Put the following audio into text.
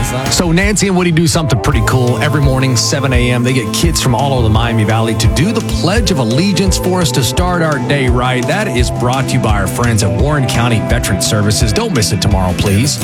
So Nancy and Woody do something pretty cool every morning, 7 a.m. They get kids from all over the Miami Valley to do the Pledge of Allegiance for us to start our day right. That is brought to you by our friends at Warren County Veteran Services. Don't miss it tomorrow, please.